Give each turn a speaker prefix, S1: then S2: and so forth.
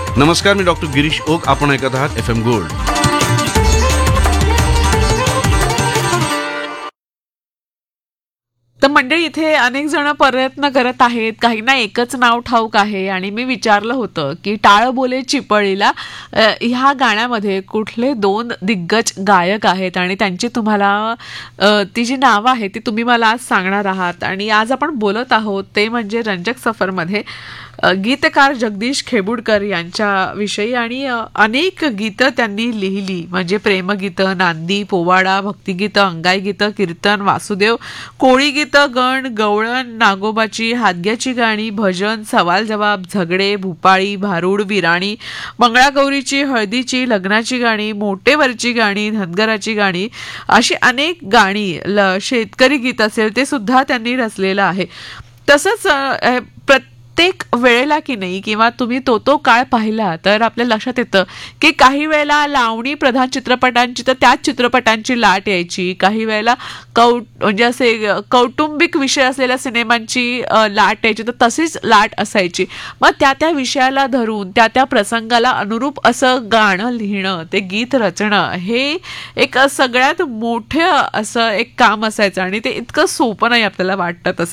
S1: नमस्कार, मी doctor Girish okay. आपण ऐकत आहात FM गोल्ड.
S2: तर मंडळी, इथे अनेक जण प्रयत्न करत आहेत, काहींना एकच नाव ठाऊक आहे. आणि मी विचारलं होतं की टाळ बोले चिपळीला ह्या गाण्यामध्ये कुठले 2 दिग्गज गायक आहेत आणि त्यांची तुम्हाला ती जी नावं आहेत ती तुम्ही मला आज सांगणार आहात. आणि आज आपण बोलत आहोत ते म्हणजे रंजक सफरमध्ये गीतकार जगदीश खेबुडकर यांच्याविषयी. आणि अनेक गीतं त्यांनी लिहिली, म्हणजे प्रेमगीतं, नांदी, पोवाडा, भक्तिगीतं, अंगाई गीतं, कीर्तन, वासुदेव, कोळी गीतं, गण, गवळण, नागोबाची, हादग्याची गाणी, भजन, सवाल जवाब, झगडे, भूपाळी, भारूड, विराणी, मंगळागौरीची, हळदीची, लग्नाची गाणी, मोठेवरची गाणी, धनगराची गाणी, अशी अनेक गाणी, शेतकरी गीत असेल ते सुद्धा त्यांनी रचलेलं आहे. तसंच प्रत्येक वेळेला की नाही, किंवा तुम्ही तो काळ पाहिला तर आपल्या लक्षात येतं की काही वेळेला लावणी प्रधान चित्रपटांची तर त्याच चित्रपटांची लाट यायची, काही वेळेला म्हणजे असे कौटुंबिक विषय असलेल्या सिनेमांची लाट यायची, तर तशीच लाट असायची. मग त्या विषयाला धरून त्या प्रसंगाला अनुरूप असं गाणं लिहिणं, ते गीत रचणं, हे एक सगळ्यात मोठं असं एक काम असायचं. आणि ते इतकं सोपं नाही आपल्याला वाटतं तसं.